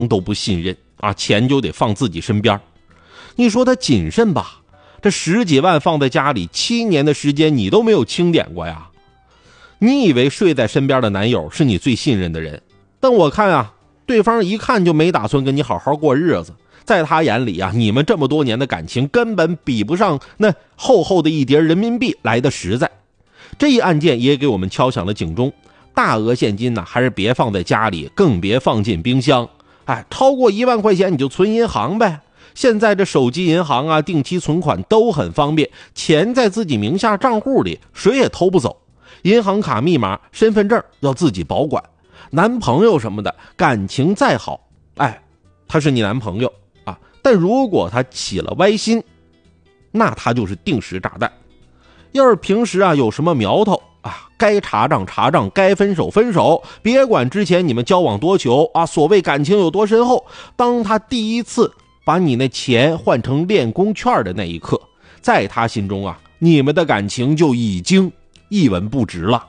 都不信任啊，钱就得放自己身边。你说他谨慎吧，这10几万放在家里7年的时间你都没有清点过呀。你以为睡在身边的男友是你最信任的人，但我看啊，对方一看就没打算跟你好好过日子，在他眼里啊，你们这么多年的感情根本比不上那厚厚的一叠人民币来的实在。这一案件也给我们敲响了警钟，大额现金呢，还是别放在家里，更别放进冰箱。超过1万块钱你就存银行呗。现在这手机银行啊，定期存款都很方便，钱在自己名下账户里，谁也偷不走。银行卡密码、身份证要自己保管。男朋友什么的，感情再好，他是你男朋友啊，但如果他起了歪心，那他就是定时炸弹。要是平时啊有什么苗头啊，该查账查账，该分手分手，别管之前你们交往多久啊，所谓感情有多深厚，当他第一次把你那钱换成练功券的那一刻，在他心中啊，你们的感情就已经一文不值了。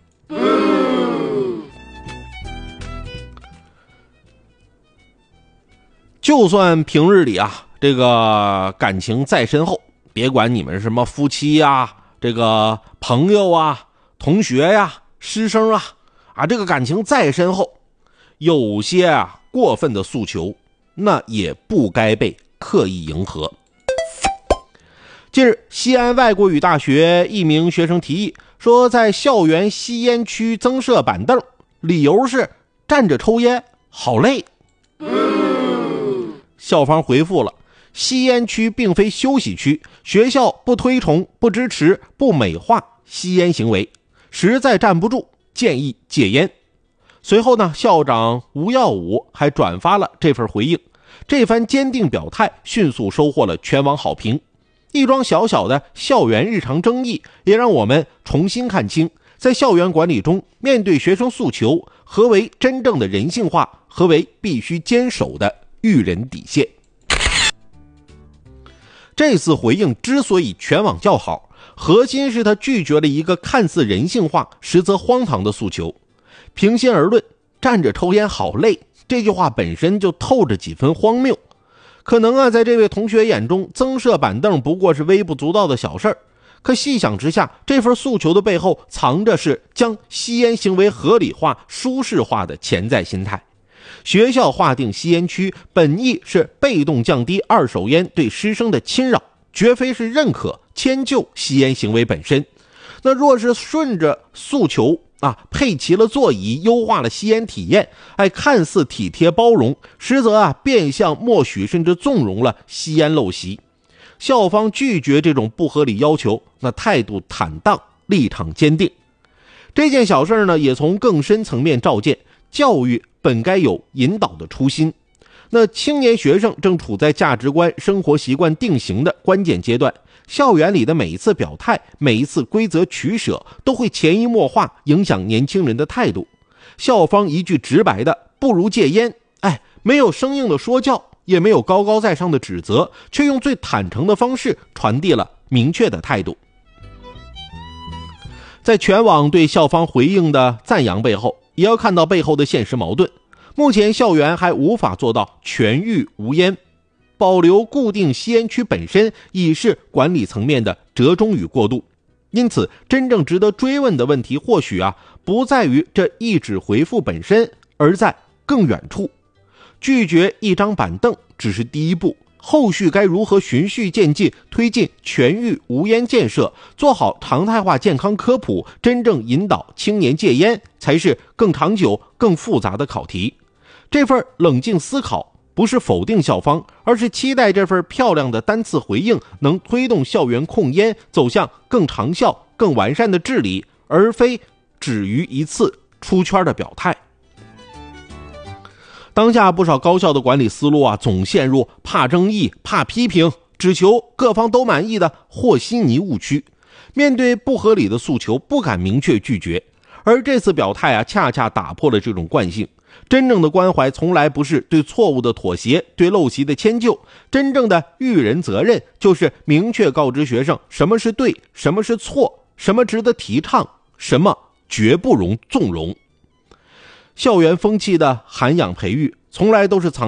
就算平日里啊，这个感情再深厚，别管你们什么夫妻啊，这个朋友啊，同学呀，师生啊，这个感情再深厚，有些啊过分的诉求，那也不该被刻意迎合。近日，西安外国语大学一名学生提议说，在校园吸烟区增设板凳，理由是站着抽烟好累。校方回复了，吸烟区并非休息区，学校不推崇、不支持、不美化吸烟行为，实在站不住，建议戒烟。随后呢，校长吴耀武还转发了这份回应，这番坚定表态迅速收获了全网好评。一桩小小的校园日常争议，也让我们重新看清，在校园管理中，面对学生诉求，何为真正的人性化，何为必须坚守的育人底线。这次回应之所以全网叫好，核心是他拒绝了一个看似人性化实则荒唐的诉求。平心而论，站着抽烟好累，这句话本身就透着几分荒谬。可能啊，在这位同学眼中，增设板凳不过是微不足道的小事儿，可细想之下，这份诉求的背后藏着是将吸烟行为合理化、舒适化的潜在心态。学校划定吸烟区，本意是被动降低二手烟对师生的侵扰，绝非是认可、迁就吸烟行为本身。那若是顺着诉求配齐了座椅，优化了吸烟体验，看似体贴包容，实则变相默许甚至纵容了吸烟陋习。校方拒绝这种不合理要求，那态度坦荡，立场坚定。这件小事呢，也从更深层面照见，教育本该有引导的初心。那青年学生正处在价值观、生活习惯定型的关键阶段，校园里的每一次表态，每一次规则取舍，都会潜移默化影响年轻人的态度。校方一句直白的不如戒烟，没有生硬的说教，也没有高高在上的指责，却用最坦诚的方式传递了明确的态度。在全网对校方回应的赞扬背后，也要看到背后的现实矛盾。目前校园还无法做到全域无烟，保留固定吸烟区本身已是管理层面的折中与过渡。因此真正值得追问的问题或许不在于这一纸回复本身，而在更远处。拒绝一张板凳只是第一步，后续该如何循序渐进推进全域无烟建设，做好常态化健康科普，真正引导青年戒烟，才是更长久更复杂的考题。这份冷静思考不是否定校方，而是期待这份漂亮的单次回应能推动校园控烟走向更长效更完善的治理，而非止于一次出圈的表态。当下不少高校的管理思路总陷入怕争议、怕批评，只求各方都满意的和稀泥误区。面对不合理的诉求，不敢明确拒绝，而这次表态恰恰打破了这种惯性。真正的关怀从来不是对错误的妥协，对陋习的迁就，真正的育人责任就是明确告知学生什么是对，什么是错，什么值得提倡，什么绝不容纵容。校园风气的涵养培育从来都是藏